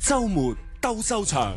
週末鬥獸場。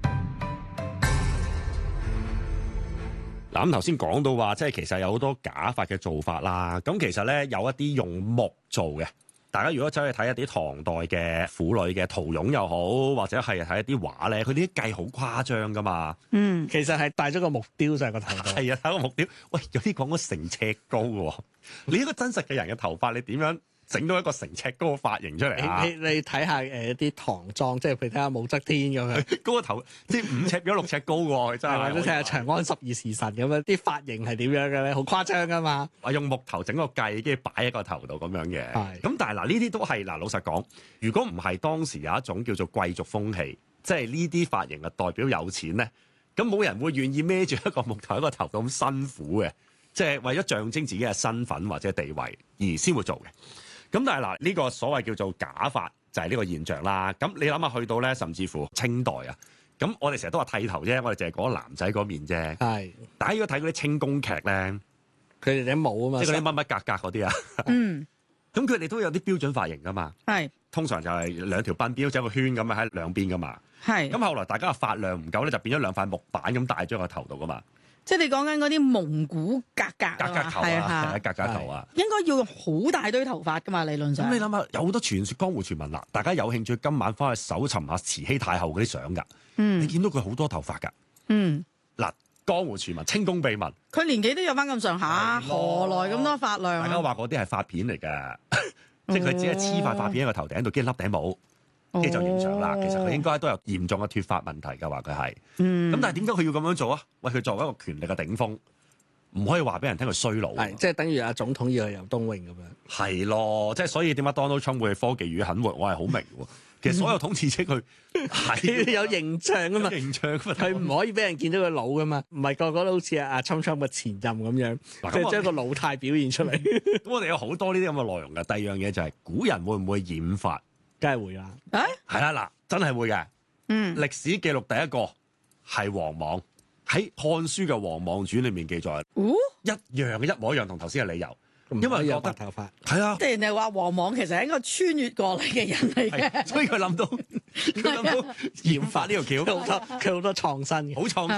嗱，咁頭先講到話，即係其實有好多假髮嘅做法啦。咁其實咧有一啲用木做嘅，大家如果走去睇一啲唐代嘅婦女嘅陶俑又好，或者係睇一啲畫咧，佢啲計好誇張噶嘛。 其實係戴咗個木雕上個頭度。 係啊，睇個木雕，喂，有啲講咗成尺高嘅喎。你一個真實嘅人嘅頭髮，你點樣整到一個成尺高嘅髮型出嚟啊？ 你睇下一啲唐裝，即係譬如睇下武則天咁樣， 嗰個頭即係5尺變咗6尺高喎，真係。 或者睇下長安十二時辰咁樣，啲髮型係點樣嘅咧？好誇張噶嘛！ 我用木頭整個髻，跟住擺喺個頭度咁樣嘅。 係咁，但係嗱，呢啲都係嗱，老實講，如果唔係當時有一種叫做貴族風氣，即係呢啲髮型係代表有錢咧，咁冇人會願意孭住一個木頭喺個頭咁辛苦嘅，即係為咗象徵自己嘅身份或者地位而先會做嘅。咁但係嗱，呢個所謂叫做假髮就係呢個現象啦。咁你諗下去到咧，甚至乎清代啊，咁我哋成日都話剃頭啫，我哋淨係講男仔嗰面啫。 係， 大家如果睇嗰啲清宮劇咧， 佢哋頂帽啊嘛， 即係嗰啲乜乜格格嗰啲啊，咁佢哋都有啲標準髮型噶嘛。 係通常就係兩條鬢邊好似一個圈咁樣喺兩邊噶嘛。 係咁後來大家嘅髮量唔夠咧，就變咗兩塊木板咁戴咗個頭度噶嘛。 即係你講緊嗰啲蒙古格格格格頭係啊，係格格頭啊。 應該要用好大堆頭髮噶嘛，理論上。 咁你諗下，有好多傳說江湖傳聞啦，大家有興趣今晚翻去搜尋下慈禧太后嗰啲相㗎。你見到佢好多頭髮㗎。嗱，江湖傳聞、清宮秘聞， 佢年紀都有翻咁上下，何來咁多髮量啊？ 大家話嗰啲係髮片嚟㗎，即係佢只係黐塊髮片喺個頭頂度，跟住笠頂帽，跟住就影相啦。其實佢應該都有嚴重嘅脫髮問題㗎，話佢係。咁但係點解佢要咁樣做啊？喂，佢作為一個權力嘅頂峰，唔可以話俾人聽佢衰佬。 係即係等於阿總統要去游冬泳咁樣。 係咯，即係所以點解 Donald Trump 會科技與狠活，我係好明喎。其實所有統治者佢係有形象啊嘛， 形象佢唔可以俾人見到佢老噶嘛，唔係個個都好似阿 Trump 嘅前任咁樣，即係將個老態表現出嚟。 咁我哋有好多呢啲咁嘅內容嘅。第二樣嘢就係古人會唔會染髮？ 梗係會啦。 係啦，嗱，真係會嘅。歷史記錄第一個係王莽，喺《漢書》嘅《王莽傳》裏面記載，一樣嘅，一模一樣，同頭先嘅理由。因為有白頭髮， 係啊， 即係人哋話王莽其實係一個穿越過嚟嘅人嚟嘅， 所以佢諗到染髮呢條橋， 佢好多創新嘅， 好創